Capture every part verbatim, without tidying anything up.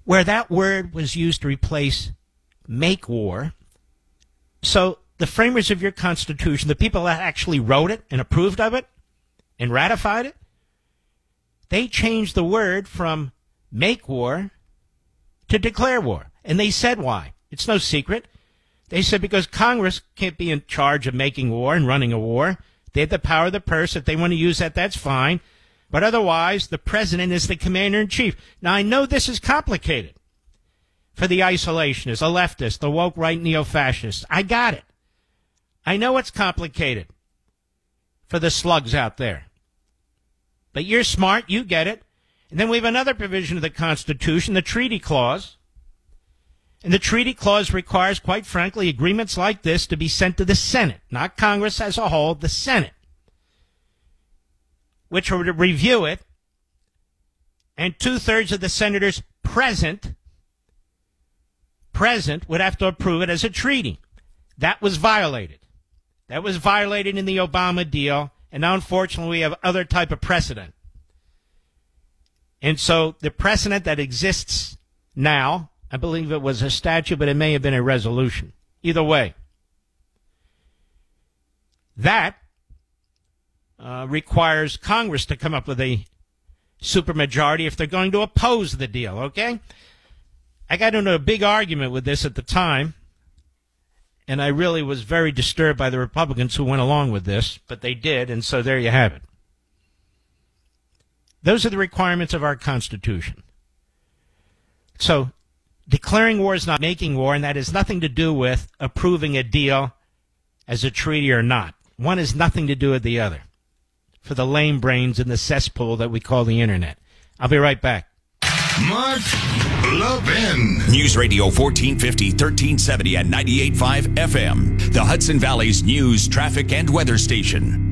where that word was used to replace make war. So the framers of your Constitution, the people that actually wrote it and approved of it and ratified it, they changed the word from make war to declare war. And they said why. It's no secret. They said because Congress can't be in charge of making war and running a war. They have the power of the purse. If they want to use that, that's fine. But otherwise, the president is the commander-in-chief. Now, I know this is complicated for the isolationists, the leftists, the woke right neo-fascists. I got it. I know it's complicated for the slugs out there. But you're smart. You get it. And then we have another provision of the Constitution, the Treaty Clause. And the Treaty Clause requires, quite frankly, agreements like this to be sent to the Senate, not Congress as a whole, the Senate, which were to review it, and two-thirds of the senators present, present would have to approve it as a treaty. That was violated. That was violated in the Obama deal, and now, unfortunately, we have other type of precedent. And so the precedent that exists now, I believe it was a statute, but it may have been a resolution. Either way, that uh, requires Congress to come up with a supermajority if they're going to oppose the deal, okay? I got into a big argument with this at the time, and I really was very disturbed by the Republicans who went along with this, but they did, and so there you have it. Those are the requirements of our Constitution. So declaring war is not making war, and that has nothing to do with approving a deal as a treaty or not. One has nothing to do with the other for the lame brains in the cesspool that we call the Internet. I'll be right back. Mark Levin. News Radio fourteen fifty, thirteen seventy, and ninety-eight point five F M. The Hudson Valley's news, traffic, and weather station.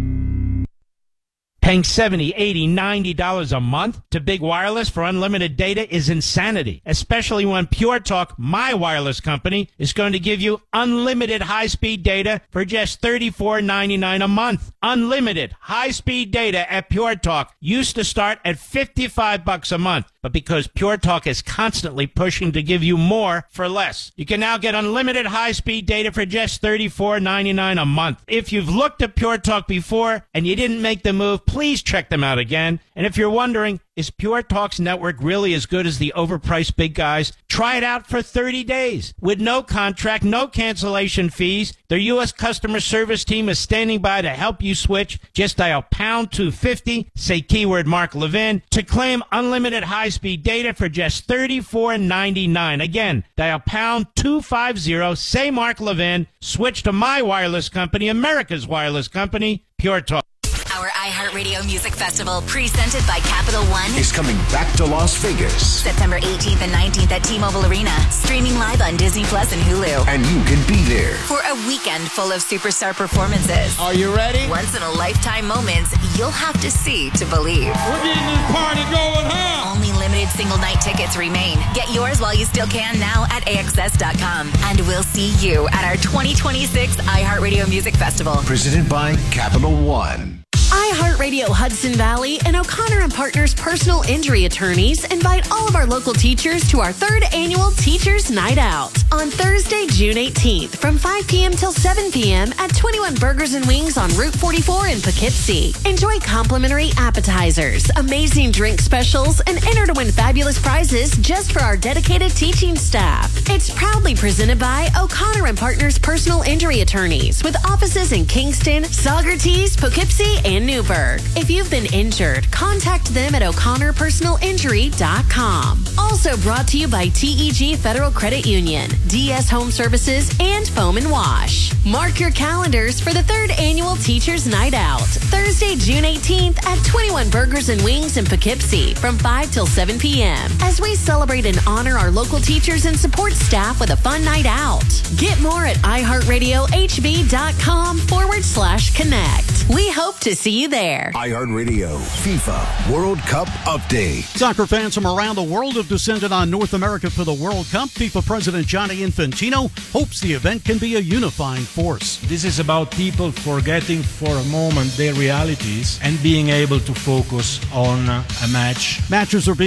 Paying seventy dollars, eighty dollars, ninety dollars a month to Big Wireless for unlimited data is insanity, especially when Pure Talk, my wireless company, is going to give you unlimited high-speed data for just thirty-four ninety-nine a month. Unlimited high-speed data at Pure Talk used to start at fifty-five bucks a month, but because Pure Talk is constantly pushing to give you more for less, you can now get unlimited high-speed data for just thirty-four ninety-nine a month. If you've looked at Pure Talk before and you didn't make the move, please check them out again. And if you're wondering, is Pure Talk's network really as good as the overpriced big guys? Try it out for thirty days with no contract, no cancellation fees. Their U S customer service team is standing by to help you switch. Just dial pound two fifty, say keyword Mark Levin, to claim unlimited high-speed data for just thirty-four ninety-nine. Again, dial pound two fifty, say Mark Levin, switch to my wireless company, America's wireless company, Pure Talk. Our iHeartRadio Music Festival, presented by Capital One, is coming back to Las Vegas. September eighteenth and nineteenth at T-Mobile Arena. Streaming live on Disney Plus and Hulu. And you can be there For a weekend full of superstar performances. Are you ready? Once-in-a-lifetime moments you'll have to see to believe. We're getting this party going, huh? Only limited single-night tickets remain. Get yours while you still can now at A X S dot com. And we'll see you at our twenty twenty-six iHeartRadio Music Festival. presented by Capital One. iHeartRadio Hudson Valley and O'Connor and Partners Personal Injury Attorneys invite all of our local teachers to our third annual Teachers Night Out on Thursday, June eighteenth from five p.m. till seven p.m. at twenty-one Burgers and Wings on Route forty-four in Poughkeepsie. Enjoy complimentary appetizers, amazing drink specials, and enter to win fabulous prizes just for our dedicated teaching staff. It's proudly presented by O'Connor and Partners Personal Injury Attorneys with offices in Kingston, Saugerties, Poughkeepsie, and Newburgh. If you've been injured, contact them at o'connor personal injury dot com. Also brought to you by T E G Federal Credit Union, D S Home Services, and Foam and Wash. Mark your calendars for the third annual Teachers Night Out, Thursday, June eighteenth at twenty-one Burgers and Wings in Poughkeepsie from five till seven p.m. as we celebrate and honor our local teachers and support staff with a fun night out. Get more at iHeartRadioHB.com forward slash connect. We hope to see you there. iHeartRadio FIFA World Cup Update. Soccer fans from around the world have descended on North America for the World Cup. FIFA President Gianni Infantino hopes the event can be a unifying force. This is about people forgetting for a moment their realities and being able to focus on a match. Matches are being